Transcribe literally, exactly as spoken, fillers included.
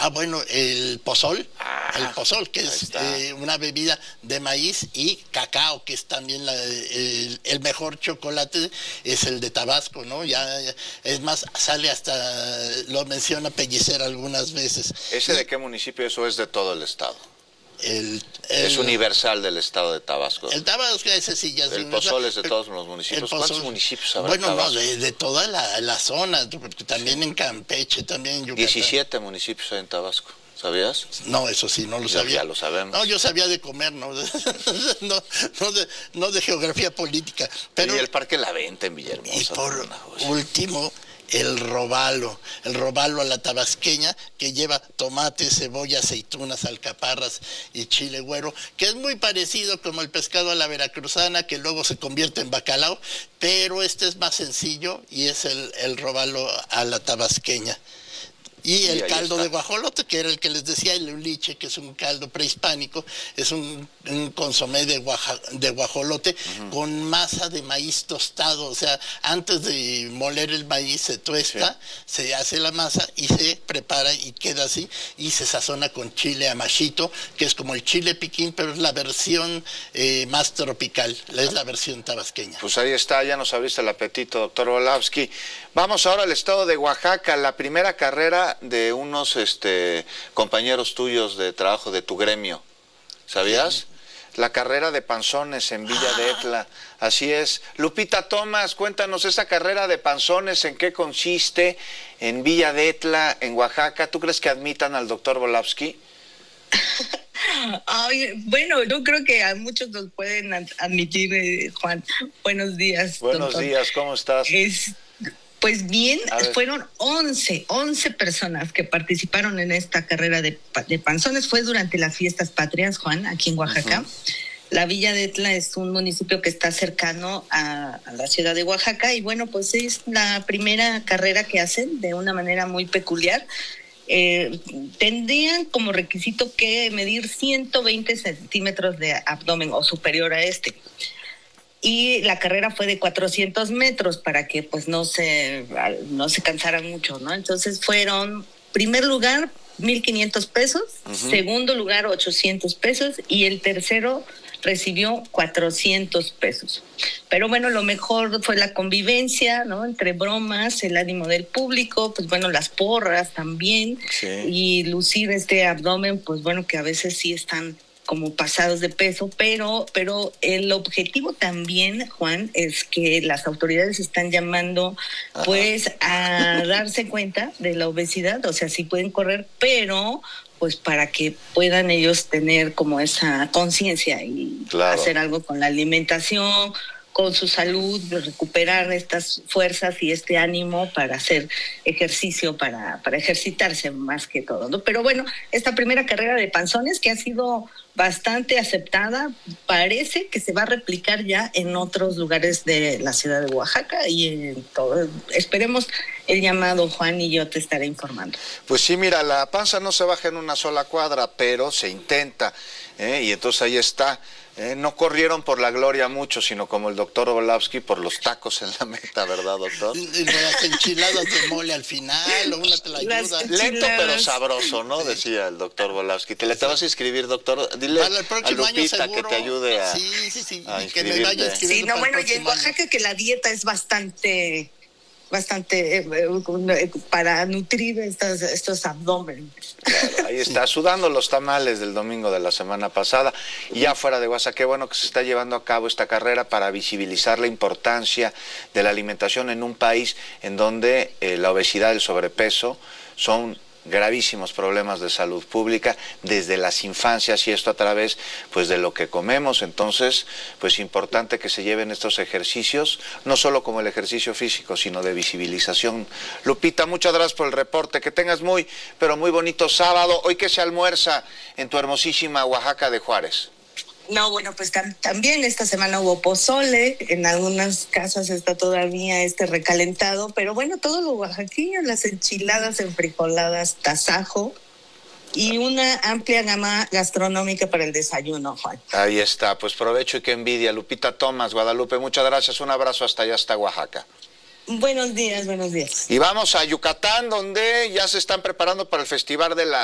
Ah, bueno, el pozol, Ah, el pozol, que es eh, una bebida de maíz, y cacao, que es también la, el, el mejor chocolate, es el de Tabasco, ¿no? Ya, ya, es más, sale hasta, lo menciona Pellicer algunas veces. ¿Ese y de qué municipio? Eso es de todo el estado. El, el, Es universal del estado de Tabasco. El Tabasco, ese sí ya es El pozol es de todos los municipios. ¿Cuántos municipios habrá? Bueno, no, de, de toda la, la zona, porque también sí. En Campeche, también en Yucatán. diecisiete municipios hay en Tabasco, ¿sabías? No, eso sí, no lo ya, sabía. Ya lo sabemos. No, yo sabía de comer, no, no, no, de, no de geografía política. Pero, y el Parque La Venta en Villahermosa. Y por último, el robalo, el robalo a la tabasqueña, que lleva tomate, cebolla, aceitunas, alcaparras y chile güero, que es muy parecido como el pescado a la veracruzana, que luego se convierte en bacalao, pero este es más sencillo y es el, el robalo a la tabasqueña. Y el y caldo está. de guajolote, que era el que les decía, el uliche, que es un caldo prehispánico, es un, un consomé de, guaja, de guajolote uh-huh. con masa de maíz tostado. O sea, antes de moler el maíz se tuesta, sí. se hace la masa y se prepara y queda así, y se sazona con chile amachito, que es como el chile piquín, pero es la versión eh, más tropical, es la versión tabasqueña. Pues ahí está, ya nos abriste el apetito, doctor Volavsky. Vamos ahora al estado de Oaxaca, la primera carrera de unos este, compañeros tuyos de trabajo de tu gremio, ¿sabías? La carrera de panzones en Villa de Etla, así es. Lupita Tomás, cuéntanos esa carrera de panzones, ¿en qué consiste en Villa de Etla, en Oaxaca? ¿Tú crees que admitan al doctor Volavsky? Ay, bueno, yo creo que a muchos nos pueden admitir, eh, Juan. Buenos días, Buenos doctor. días, ¿cómo estás? Es... Pues bien, fueron once, once personas que participaron en esta carrera de, de panzones. Fue durante las fiestas patrias, Juan, aquí en Oaxaca. Uh-huh. La Villa de Etla es un municipio que está cercano a, a la ciudad de Oaxaca, y bueno, pues es la primera carrera que hacen de una manera muy peculiar. Eh, tendrían como requisito que medir ciento veinte centímetros de abdomen o superior a este. Y la carrera fue de cuatrocientos metros para que pues no se, no se cansaran mucho, ¿no? Entonces fueron, primer lugar, mil quinientos pesos, uh-huh. segundo lugar, ochocientos pesos, y el tercero recibió cuatrocientos pesos. Pero bueno, lo mejor fue la convivencia, ¿no? Entre bromas, el ánimo del público, pues bueno, las porras también, sí. Y lucir este abdomen, pues bueno, que a veces sí están como pasados de peso, pero, pero el objetivo también, Juan, es que las autoridades están llamando, Ajá. pues, a darse cuenta de la obesidad, o sea, sí pueden correr, pero pues para que puedan ellos tener como esa conciencia y claro. hacer algo con la alimentación, con su salud, recuperar estas fuerzas y este ánimo para hacer ejercicio, para, para ejercitarse más que todo, ¿no? Pero bueno, esta primera carrera de panzones que ha sido bastante aceptada, parece que se va a replicar ya en otros lugares de la ciudad de Oaxaca y en todo. Esperemos el llamado, Juan, y yo te estaré informando. Pues sí, mira, la panza no se baja en una sola cuadra, pero se intenta, ¿eh? Y entonces ahí está. Eh, no corrieron por la gloria mucho, sino como el doctor Volavsky por los tacos en la meta, ¿verdad, doctor? Las enchiladas de mole al final, o una te la ayuda. Lento pero sabroso, ¿no? Sí. Decía el doctor Volavsky. ¿Te le te vas a inscribir, doctor? Dile a Lupita que te ayude a Sí, sí, sí, a que me vaya Sí, no, bueno, y en Oaxaca año. Que la dieta es bastante... bastante eh, eh, para nutrir estos, estos abdómenes. Claro, ahí está, sudando los tamales del domingo de la semana pasada. Y ya fuera de WhatsApp, qué bueno que se está llevando a cabo esta carrera para visibilizar la importancia de la alimentación en un país en donde eh, la obesidad y el sobrepeso son gravísimos problemas de salud pública desde las infancias, y esto a través pues de lo que comemos. Entonces, pues importante que se lleven estos ejercicios, no solo como el ejercicio físico, sino de visibilización. Lupita, muchas gracias por el reporte, que tengas muy, pero muy bonito sábado. Hoy que se almuerza en tu hermosísima Oaxaca de Juárez. No, bueno, pues tam- también esta semana hubo pozole, en algunas casas está todavía este recalentado, pero bueno, todo lo oaxaqueño, las enchiladas enfrijoladas, tasajo y una amplia gama gastronómica para el desayuno, Juan. Ahí está, pues provecho y qué envidia. Lupita Tomás, Guadalupe, muchas gracias, un abrazo hasta allá, hasta Oaxaca. Buenos días, buenos días. Y vamos a Yucatán, donde ya se están preparando para el Festival de la